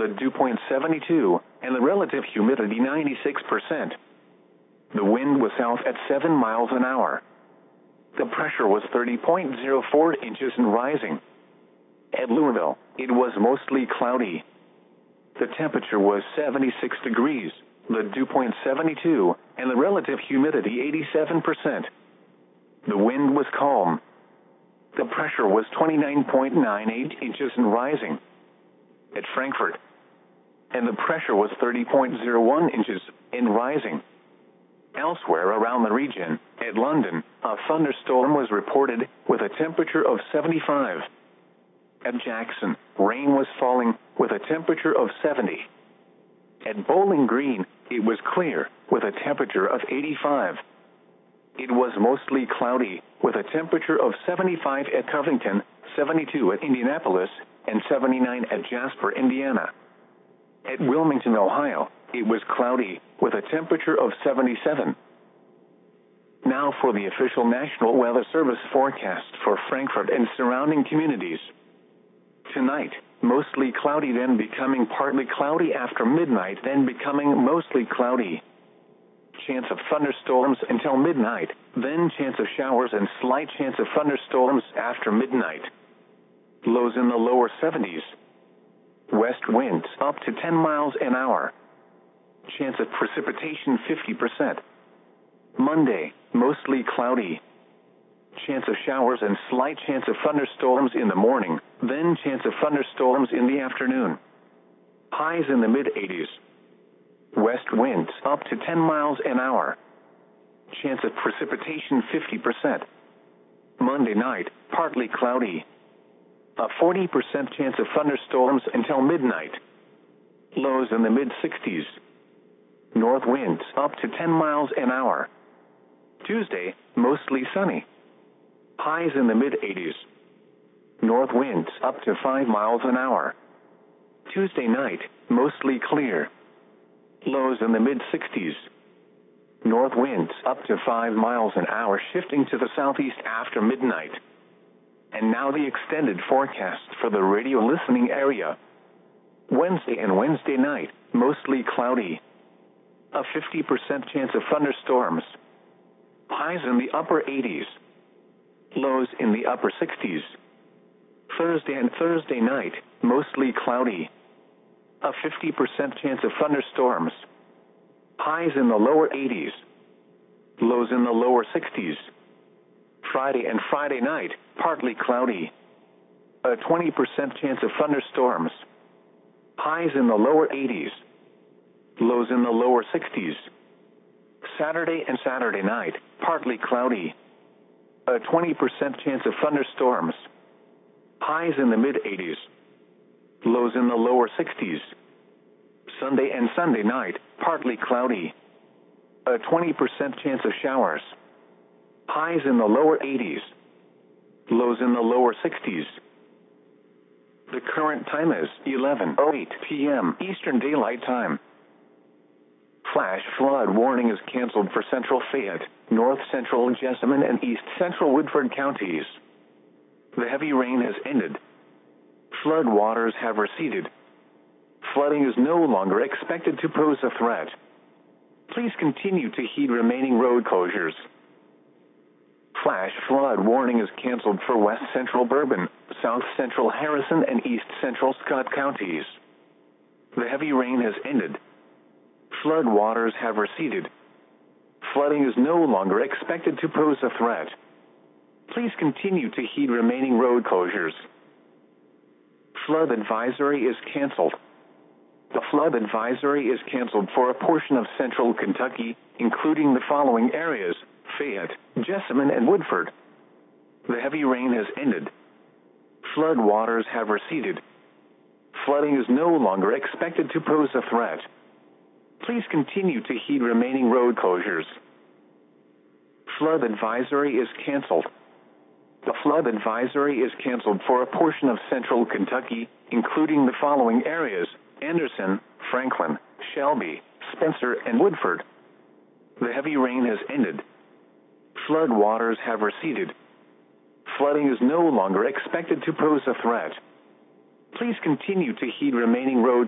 the dew point 72, and the relative humidity 96%. The wind was south at 7 miles an hour. The pressure was 30.04 inches and rising. At Louisville, it was mostly cloudy. The temperature was 76 degrees, the dew point 72, and the relative humidity 87%. The wind was calm. The pressure was 29.98 inches and rising. At Frankfurt, and the pressure was 30.01 inches and rising. Elsewhere around the region, at London, a thunderstorm was reported with a temperature of 75. At Jackson, rain was falling with a temperature of 70. At Bowling Green, it was clear with a temperature of 85. It was mostly cloudy with a temperature of 75 at Covington, 72 at Indianapolis, and 79 at Jasper, Indiana. At Wilmington, Ohio, it was cloudy with a temperature of 77. Now for the official National Weather Service forecast for Frankfurt and surrounding communities. Tonight, mostly cloudy, then becoming partly cloudy after midnight, then becoming mostly cloudy. Chance of thunderstorms until midnight, then chance of showers and slight chance of thunderstorms after midnight. Lows in the lower 70s. West winds up to 10 miles an hour. Chance of precipitation 50%. Monday, mostly cloudy. Chance of showers and slight chance of thunderstorms in the morning, then chance of thunderstorms in the afternoon. Highs in the mid-80s. West winds up to 10 miles an hour. Chance of precipitation 50%. Monday night, partly cloudy. A 40% chance of thunderstorms until midnight. Lows in the mid-60s. North winds up to 10 miles an hour. Tuesday, mostly sunny. Highs in the mid-80s. North winds up to 5 miles an hour. Tuesday night, mostly clear. Lows in the mid-60s. North winds up to 5 miles an hour, shifting to the southeast after midnight. And now the extended forecast for the radio listening area. Wednesday and Wednesday night, mostly cloudy. A 50% chance of thunderstorms. Highs in the upper 80s. Lows in the upper 60s. Thursday and Thursday night, mostly cloudy. A 50% chance of thunderstorms. Highs in the lower 80s. Lows in the lower 60s. Friday and Friday night, partly cloudy. A 20% chance of thunderstorms. Highs in the lower 80s. Lows in the lower 60s. Saturday and Saturday night, partly cloudy. A 20% chance of thunderstorms. Highs in the mid-80s. Lows in the lower 60s. Sunday and Sunday night, partly cloudy. A 20% chance of showers. Highs in the lower 80s. Lows in the lower 60s. The current time is 11:08 p.m. Eastern Daylight Time. Flash flood warning is canceled for central Fayette, north central Jessamine, and east central Woodford counties. The heavy rain has ended. Flood waters have receded. Flooding is no longer expected to pose a threat. Please continue to heed remaining road closures. Flash flood warning is canceled for west central Bourbon, south central Harrison, and east central Scott counties. The heavy rain has ended. Flood waters have receded. Flooding is no longer expected to pose a threat. Please continue to heed remaining road closures. Flood advisory is canceled. The flood advisory is canceled for a portion of central Kentucky, including the following areas: Fayette, Jessamine, and Woodford. The heavy rain has ended. Flood waters have receded. Flooding is no longer expected to pose a threat. Please continue to heed remaining road closures. Flood advisory is canceled. The flood advisory is canceled for a portion of central Kentucky, including the following areas: Anderson, Franklin, Shelby, Spencer, and Woodford. The heavy rain has ended. Flood waters have receded. Flooding is no longer expected to pose a threat. Please continue to heed remaining road